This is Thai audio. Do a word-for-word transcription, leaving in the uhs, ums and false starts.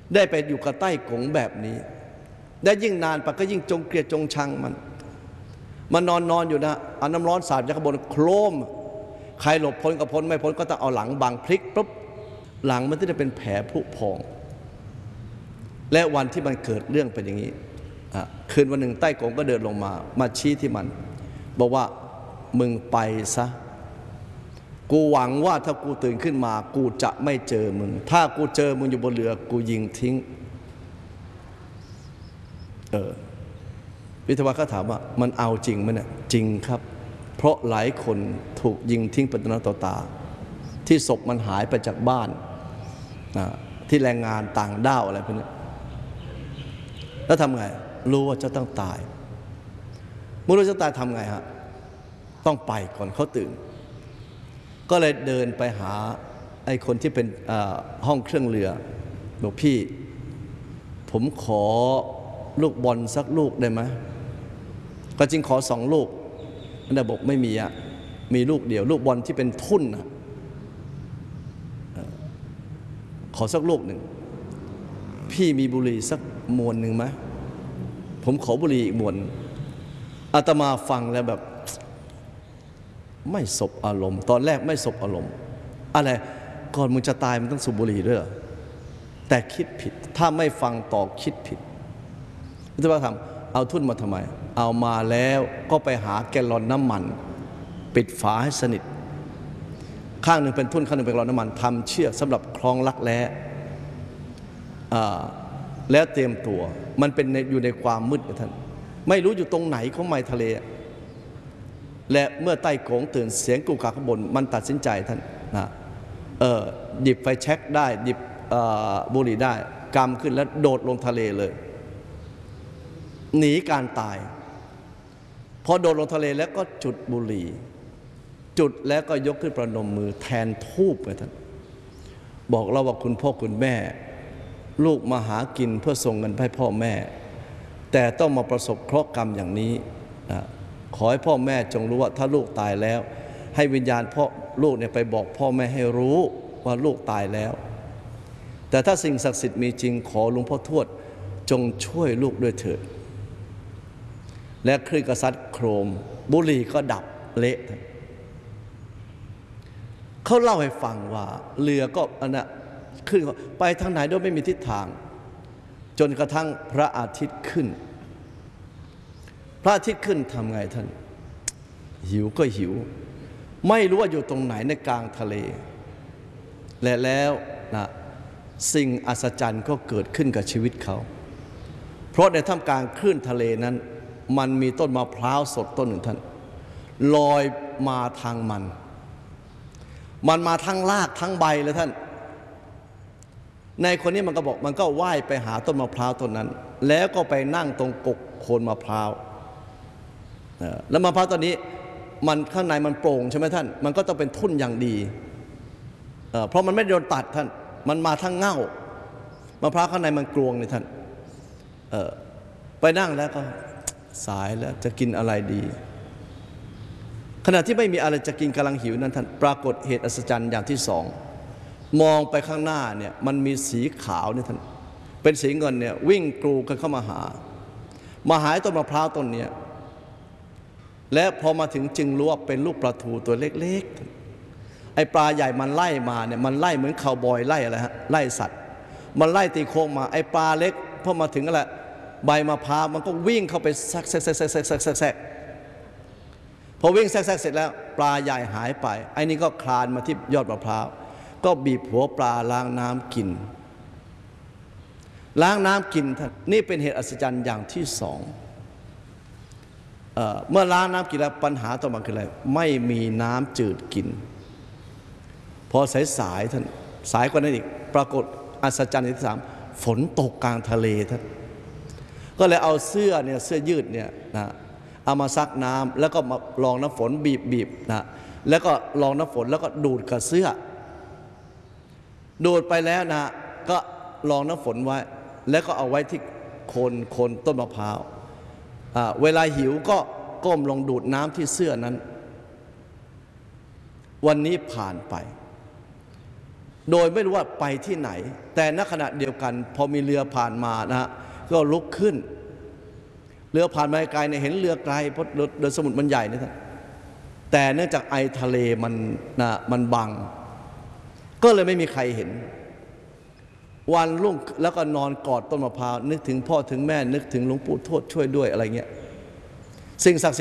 ได้ไปอยู่กับใต้กงแบบนี้ได้ยิ่งนานไปก็ยิ่งจงเกลียดจงชังมันมันนอนนอนอยู่นะเอาน้ำร้อนสาดจากข้างบนโครมใครหลบพ้นกับพ้นไม่พ้นก็ต้องเอาหลังบังพลิกปุ๊บหลังมันจะเป็นแผลผุพองและวันที่มันเกิดเรื่องเป็นอย่างนี้คืนวันหนึ่งใต้กงก็เดินลงมามาชี้ที่มันบอกว่ามึงไปซะกูหวังว่าถ้ากูตื่นขึ้นมากูจะไม่เจอมึงถ้ากูเจอมึงอยู่บนเรือกูยิงทิ้งเออวิทยาก็ถามว่ามันเอาจริงไหมเนี่ยจริงครับเพราะหลายคนถูกยิงทิ้งเป็นต่อหน้าต่อตาที่ศพมันหายไปจากบ้านนะที่แรงงานต่างด้าวอะไรพวกนี้แล้วทำไงรู้ว่าจะต้องตายเมื่อรู้จะตายทำไงฮะต้องไปก่อนเขาตื่นก็เลยเดินไปหาไอ้คนที่เป็นห้องเครื่องเรือบอกพี่ผมขอลูกบอลสักลูกได้ไหมก็จริงขอสองลูกอันนั้นบอกไม่มีอะมีลูกเดียวลูกบอลที่เป็นทุ่นนะขอสักลูกหนึ่งพี่มีบุหรี่สักมวนหนึ่งไหมผมขอบุหรี่อีกมวนอาตมาฟังแล้วแบบไม่สบอารมณ์ตอนแรกไม่สบอารมณ์อะไรก่อนมึงจะตายมันต้องสูบบุหรี่ด้วยเหรอแต่คิดผิดถ้าไม่ฟังต่อคิดผิดพุทธเจ้าทำเอาทุ่นมาทำไมเอามาแล้วก็ไปหาแกลลอนน้ำมันปิดฝาให้สนิทข้างหนึ่งเป็นทุ่นข้างหนึ่งเป็นแกลลอนน้ำมันทำเชือกสำหรับคล้องลักแร้แล้วเตรียมตัวมันเป็นอยู่ในความมืดท่านไม่รู้อยู่ตรงไหนของไมทะเลและเมื่อใต้โขงตื่นเสียงกูกาข้างบนมันตัดสินใจท่านนะเออหยิบไฟแช็กได้หยิบบุหรี่ได้กำขึ้นแล้วโดดลงทะเลเลยหนีการตายพอโดดลงทะเลแล้วก็จุดบุหรี่จุดแล้วก็ยกขึ้นประนมมือแทนทูบไปท่านบอกเราว่าคุณพ่อคุณแม่ลูกมาหากินเพื่อส่งเงินให้พ่อแม่แต่ต้องมาประสบเคราะห์กรรมอย่างนี้นะขอให้พ่อแม่จงรู้ว่าถ้าลูกตายแล้วให้วิญญาณพ่อลูกเนี่ยไปบอกพ่อแม่ให้รู้ว่าลูกตายแล้วแต่ถ้าสิ่งศักดิ์สิทธิ์มีจริงขอหลวงพ่อทวดจงช่วยลูกด้วยเถิดและคลื่นกระซัดโครมบุหรี่ก็ดับเละเขาเล่าให้ฟังว่าเรือก็อันน่ะขึ้นไปทางไหนโดยไม่มีทิศทางจนกระทั่งพระอาทิตย์ขึ้นพระอาทิตย์ขึ้นทำไงท่านหิวก็หิวไม่รู้ว่าอยู่ตรงไหนในกลางทะเลและแล้วนะสิ่งอัศจรรย์ก็เกิดขึ้นกับชีวิตเขาเพราะในท่ามกลางคลื่นทะเลนั้นมันมีต้นมะพร้าวสดต้นหนึ่งท่านลอยมาทางมันมันมาทั้งรากทั้งใบเลยท่านในคนนี้มันก็บอกมันก็ว่ายไปหาต้นมะพร้าวต้นนั้นแล้วก็ไปนั่งตรงกกโคนมะพร้าวแล้วมะพร้าวต้นนี้มันข้างในมันโปร่งใช่ไหมท่านมันก็ต้องเป็นทุ่นอย่างดีเพราะมันไม่โดนตัดท่านมันมาทั้งเง่ามะพร้าวข้างในมันกลวงเลยท่านไปนั่งแล้วก็สายแล้วจะกินอะไรดีขณะที่ไม่มีอะไรจะกินกำลังหิวนั้นท่านปรากฏเหตุอัศจรรย์อย่างที่สองมองไปข้างหน้าเนี่ยมันมีสีขาวเนี่ยท่านเป็นสีเงินเนี่ยวิ่งกรูกันเข้ามาหามาหาต้นมะพร้าวต้นเนี่ยและพอมาถึงจึงรู้ว่าเป็นลูกปลาทูตัวเล็กๆไอ้ปลาใหญ่มันไล่มาเนี่ยมันไล่เหมือนคาวบอยไล่อะไรฮะไล่สัตว์มันไล่ตีโค้งมาไอ้ปลาเล็กพอมาถึงอะไรใบมะพร้าวมันก็วิ่งเข้าไปแซกแซกแซกแซกแซกแซกแซกพอวิ่งแซกแซกเสร็จแล้วปลาใหญ่หายไปไอ้นี่ก็คลานมาที่ยอดมะพร้าวก็บีบหัวปลาล้างน้ำกินล้างน้ำกินท่านนี่เป็นเหตุอัศจรรย์อย่างที่สองเอ่อเมื่อล้างน้ำกินแล้วปัญหาต่อมาคืออะไรไม่มีน้ำจืดกินพอสายสายท่านสายกว่านั้นอีกปรากฏอัศจรรย์ที่สามฝนตกกลางทะเลท่านก็เลยเอาเสื้อเนี่ยเสื้อยืดเนี่ยนะเอามาซักน้ำแล้วก็มาลองน้ำฝนบีบบีบนะแล้วก็ลองน้ำฝนแล้วก็ดูดกับเสื้อดูดไปแล้วนะก็ลองน้ำฝนไว้แล้วก็เอาไว้ที่โคนโคนต้นมะพร้าวเวลาหิวก็ก้มลงดูดน้ำที่เสื้อนั้นวันนี้ผ่านไปโดยไม่รู้ว่าไปที่ไหนแต่ณขณะเดียวกันพอมีเรือผ่านมานะฮะก็ลุกขึ้นเรือผ่านมาไกลเนี่ยเห็นเรือไกลเพราะเรือสมุทรมันใหญ่นะท่านแต่เนื่องจากไอทะเลมันนะมันบังก็เลยไม่มีใครเห็นวันรุ่งแล้วก็นอนกอดต้นมะพร้าวนึกถึงพ่อถึงแม่นึกถึงหลวงปู่ทวดช่วยด้วยอะไรเงี้ยสิ่งศักดิ์